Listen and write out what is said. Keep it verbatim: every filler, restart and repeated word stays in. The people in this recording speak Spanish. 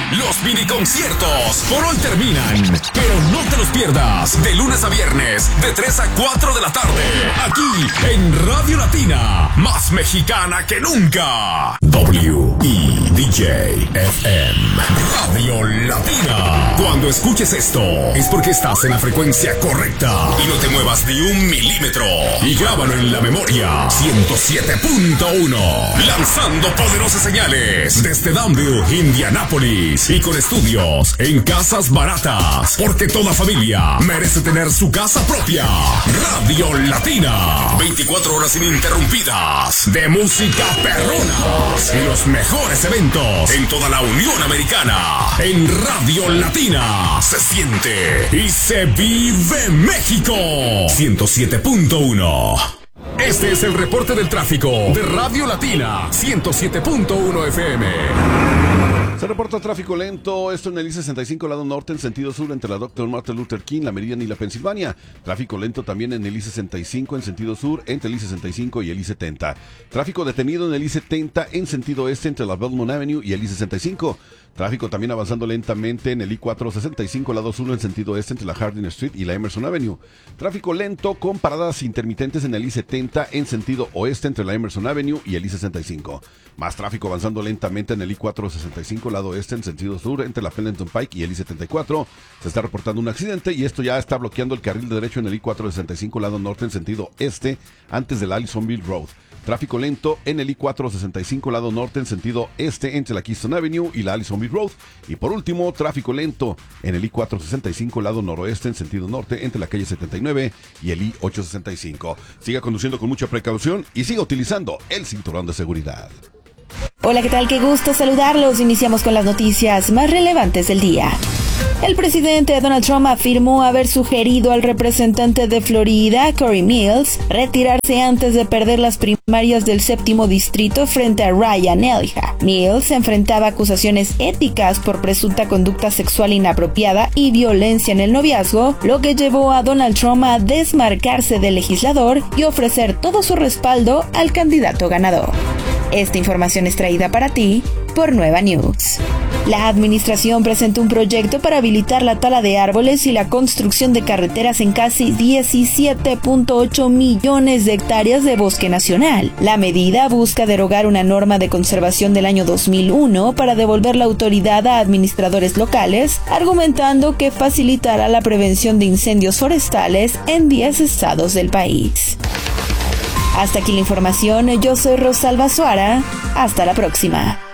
Los mini conciertos por hoy terminan, pero no te los pierdas. De lunes a viernes, de tres a cuatro de la tarde, aquí en Radio Latina, más mexicana que nunca. W E D J F M, Radio Latina. Cuando escuches esto, es porque estás en la frecuencia correcta y no te muevas ni un milímetro. Y grábalo en la memoria. ciento siete punto uno, lanzando poderosas señales desde Danville, Indianápolis, y con estudios en casas baratas, porque toda familia merece tener su casa propia. Radio Latina, veinticuatro horas ininterrumpidas de música perrona y los mejores eventos en toda la Unión Americana. En Radio Latina se siente y se vive México. ciento siete punto uno. Este es el reporte del tráfico de Radio Latina ciento siete punto uno F M. Se reporta tráfico lento, esto en el I sesenta y cinco lado norte en sentido sur entre la doctor Martin Luther King, la Meridian y la Pensilvania. Tráfico lento también en el I sesenta y cinco en sentido sur entre el I sesenta y cinco y el I setenta. Tráfico detenido en el I setenta en sentido este entre la Belmont Avenue y el I sesenta y cinco. Tráfico también avanzando lentamente en el I cuatrocientos sesenta y cinco lado sur en sentido este entre la Harding Street y la Emerson Avenue. Tráfico lento con paradas intermitentes en el I setenta en sentido oeste entre la Emerson Avenue y el I sesenta y cinco. Más tráfico avanzando lentamente en el I cuatrocientos sesenta y cinco lado este en sentido sur entre la Pendleton Pike y el I setenta y cuatro. Se está reportando un accidente y esto ya está bloqueando el carril de derecho en el I cuatrocientos sesenta y cinco lado norte en sentido este antes del Allisonville Road. Tráfico lento en el I cuatrocientos sesenta y cinco lado norte en sentido este entre la Keystone Avenue y la Allisonville Road. Y por último, tráfico lento en el I cuatrocientos sesenta y cinco lado noroeste en sentido norte entre la calle setenta y nueve y el I ochocientos sesenta y cinco. Siga conduciendo con mucha precaución y siga utilizando el cinturón de seguridad. Hola, ¿qué tal? Qué gusto saludarlos. Iniciamos con las noticias más relevantes del día. El presidente Donald Trump afirmó haber sugerido al representante de Florida, Corey Mills, retirarse antes de perder las primarias del séptimo distrito frente a Ryan Elijah. Mills enfrentaba acusaciones éticas por presunta conducta sexual inapropiada y violencia en el noviazgo, lo que llevó a Donald Trump a desmarcarse del legislador y ofrecer todo su respaldo al candidato ganador. Esta información es traída para ti por Nueva News. La administración presentó un proyecto para habilitar la tala de árboles y la construcción de carreteras en casi diecisiete punto ocho millones de hectáreas de bosque nacional. La medida busca derogar una norma de conservación del año dos mil uno para devolver la autoridad a administradores locales, argumentando que facilitará la prevención de incendios forestales en diez estados del país. Hasta aquí la información, yo soy Rosalba Suara, hasta la próxima.